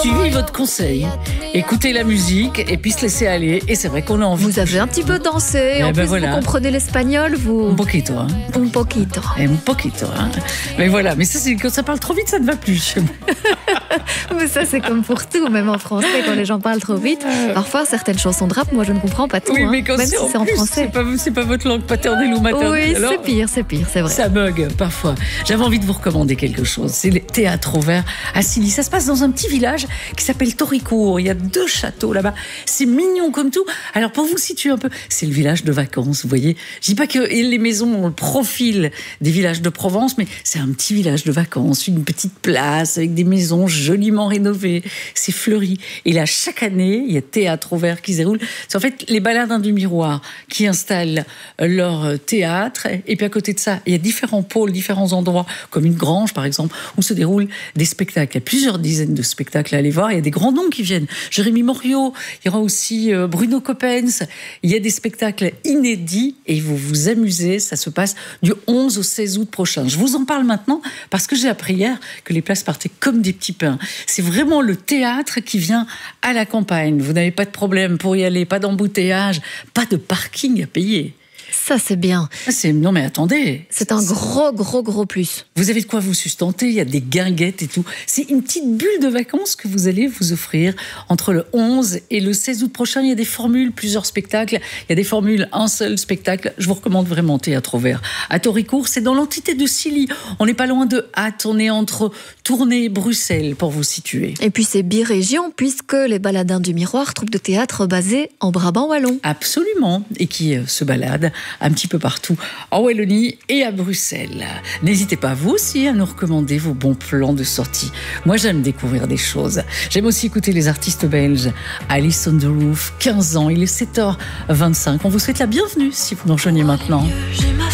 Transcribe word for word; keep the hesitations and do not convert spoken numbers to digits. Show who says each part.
Speaker 1: Suivez votre conseil, écoutez la musique et puis se laisser aller. Et c'est vrai qu'on a envie.
Speaker 2: Vous avez un petit peu dansé,
Speaker 1: Eh
Speaker 2: en
Speaker 1: ben
Speaker 2: plus
Speaker 1: voilà.
Speaker 2: vous comprenez l'espagnol, vous...
Speaker 1: Un poquito, hein.
Speaker 2: Un poquito.
Speaker 1: Un poquito, hein. Mais voilà, mais ça, c'est quand ça parle trop vite, ça ne va plus.
Speaker 2: Mais ça c'est comme pour tout, même en français, quand les gens parlent trop vite. Parfois certaines chansons de rap, moi je ne comprends pas tout,
Speaker 1: Oui,
Speaker 2: hein,
Speaker 1: mais quand
Speaker 2: même
Speaker 1: c'est
Speaker 2: si
Speaker 1: en
Speaker 2: c'est en
Speaker 1: plus,
Speaker 2: français.
Speaker 1: c'est pas, c'est pas votre langue paternelle ou maternelle.
Speaker 2: Oui,
Speaker 1: alors,
Speaker 2: c'est pire, c'est pire, c'est vrai.
Speaker 1: Ça bug parfois. J'avais envie de vous recommander quelque chose. C'est le théâtre au vert à Silly. Ça se passe dans un petit village qui s'appelle Toricourt. Il y a deux châteaux là-bas. C'est mignon comme tout. Alors pour vous situer un peu, c'est le village de vacances, vous voyez. Je dis pas que les maisons ont le profil des villages de Provence, mais c'est un petit village de vacances, une petite place avec des maisons joliment rénovées. C'est fleuri. Et là, chaque année, il y a théâtre au vert qui se déroule. C'est en fait les baladins du miroir qui installent leur théâtre. Et puis à côté de ça, il y a différents pôles, différents endroits, comme une grange par exemple, où se déroulent des spectacles. Il y a plusieurs dizaines de spectacles à aller voir. Il y a des grands noms qui viennent. Jérémy Morio, il y aura aussi euh, Bruno Coppens. Il y a des spectacles inédits et vous vous amusez. Ça se passe du onze au seize août prochain. Je vous en parle maintenant parce que j'ai appris hier que les places partaient comme des petits pains. C'est vraiment le théâtre qui vient à la campagne. Vous n'avez pas de problème pour y aller, pas d'embouteillage, pas de parking à payer.
Speaker 2: Ça c'est bien.
Speaker 1: C'est... Non mais attendez.
Speaker 2: C'est un gros, gros, gros plus.
Speaker 1: Vous avez de quoi vous sustenter, il y a des guinguettes et tout. C'est une petite bulle de vacances que vous allez vous offrir entre le onze et le seize août prochain. Il y a des formules, plusieurs spectacles. Il y a des formules, un seul spectacle. Je vous recommande vraiment Théâtre au vert. À Toricourt, c'est dans l'entité de Silly. On n'est pas loin de Hâte, on est entre Tournai et Bruxelles pour vous situer.
Speaker 2: Et puis c'est bi-région puisque les Baladins du Miroir, troupe de théâtre basée en Brabant wallon.
Speaker 1: Absolument. Et qui euh, se balade un petit peu partout en Wallonie et à Bruxelles. N'hésitez pas, vous aussi, à nous recommander vos bons plans de sortie. Moi, j'aime découvrir des choses. J'aime aussi écouter les artistes belges. Alice on the Roof, quinze ans, il est sept heures vingt-cinq. On vous souhaite la bienvenue si vous nous rejoignez maintenant.